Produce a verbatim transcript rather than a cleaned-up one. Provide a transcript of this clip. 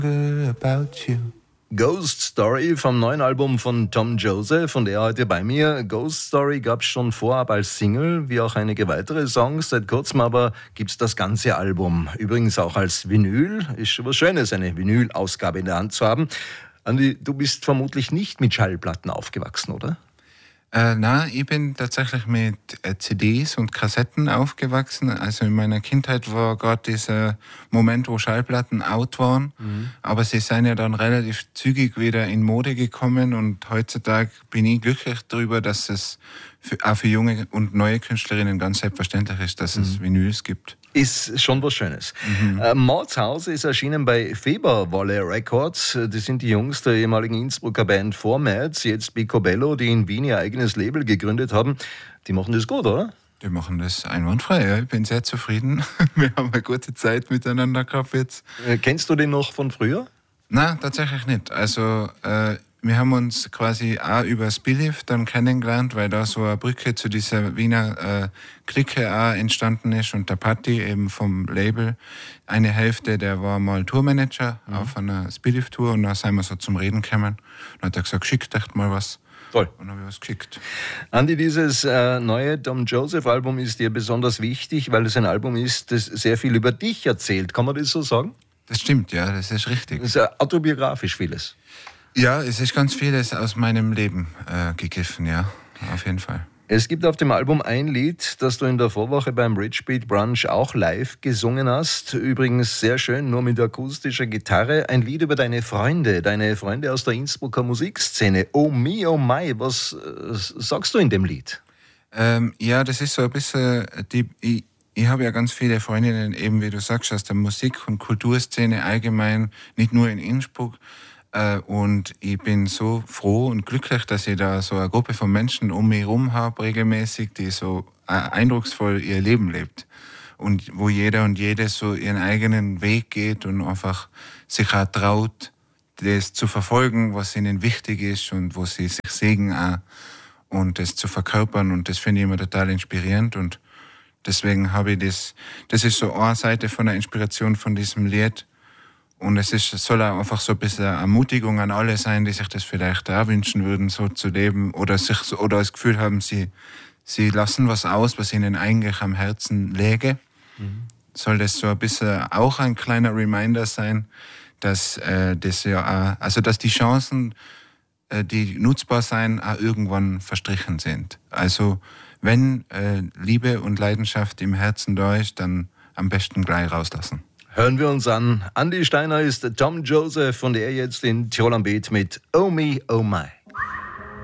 About you. Ghost Story vom neuen Album von Tom Joseph und er heute bei mir. Ghost Story gab es schon vorab als Single, wie auch einige weitere Songs. Seit kurzem aber gibt es das ganze Album. Übrigens auch als Vinyl. Ist schon was Schönes, eine Vinyl-Ausgabe in der Hand zu haben. Andi, du bist vermutlich nicht mit Schallplatten aufgewachsen, oder? Äh, nein, ich bin tatsächlich mit äh, C Ds und Kassetten aufgewachsen. Also in meiner Kindheit war gerade dieser Moment, wo Schallplatten out waren. Mhm. Aber sie sind ja dann relativ zügig wieder in Mode gekommen. Und heutzutage bin ich glücklich darüber, dass es für, auch für junge und neue Künstlerinnen ganz selbstverständlich ist, dass mhm. es Vinyls gibt. Ist schon was Schönes. Mhm. Äh, Mordshaus ist erschienen bei Fieberwolle Records. Das sind die Jungs der ehemaligen Innsbrucker Band Formats, jetzt Picobello, die in Wien ihr eigenes Label gegründet haben. Die machen das gut, oder? Die machen das einwandfrei, ja. Ich bin sehr zufrieden. Wir haben eine gute Zeit miteinander gehabt jetzt. Äh, kennst du den noch von früher? Nein, tatsächlich nicht. Also äh, wir haben uns quasi auch über Spiliv dann kennengelernt, weil da so eine Brücke zu dieser Wiener äh, Clique auch entstanden ist und der Patti eben vom Label. Eine Hälfte, der war mal Tourmanager mhm. auf einer Spiliv-Tour und da sind wir so zum Reden gekommen. Und hat er gesagt, schickt echt mal was. Toll. Und dann habe ich was geschickt. Andi, dieses äh, neue Tom Joseph-Album ist dir besonders wichtig, weil es ein Album ist, das sehr viel über dich erzählt. Kann man das so sagen? Das stimmt, ja, das ist richtig. Das ist ja autobiografisch vieles. Ja, es ist ganz vieles aus meinem Leben äh, gegriffen, ja, auf jeden Fall. Es gibt auf dem Album ein Lied, das du in der Vorwoche beim Rich Beat Brunch auch live gesungen hast. Übrigens sehr schön, nur mit akustischer Gitarre. Ein Lied über deine Freunde, deine Freunde aus der Innsbrucker Musikszene. Oh me, oh my, was äh, sagst du in dem Lied? Ähm, ja, das ist so ein bisschen, die, ich, ich habe ja ganz viele Freundinnen, eben wie du sagst, aus der Musik- und Kulturszene allgemein, nicht nur in Innsbruck. Und ich bin so froh und glücklich, dass ich da so eine Gruppe von Menschen um mich herum habe, regelmäßig, die so eindrucksvoll ihr Leben lebt. Und wo jeder und jede so ihren eigenen Weg geht und einfach sich auch traut, das zu verfolgen, was ihnen wichtig ist und wo sie sich sehen auch und das zu verkörpern. Und das finde ich immer total inspirierend. Und deswegen habe ich das, das ist so eine Seite von der Inspiration von diesem Lied. Und es ist, soll auch einfach so ein bisschen eine Ermutigung an alle sein, die sich das vielleicht auch wünschen würden, so zu leben oder sich so, oder das Gefühl haben, sie, sie lassen was aus, was ihnen eigentlich am Herzen läge. Mhm. Soll das so ein bisschen auch ein kleiner Reminder sein, dass äh, das ja auch, also dass die Chancen, äh, die nutzbar sein, auch irgendwann verstrichen sind. Also wenn äh, Liebe und Leidenschaft im Herzen da ist, dann am besten gleich rauslassen. Hören wir uns an. Andi Steiner ist Tom Joseph und er jetzt in Tirol am Beat mit Oh Me, Oh My.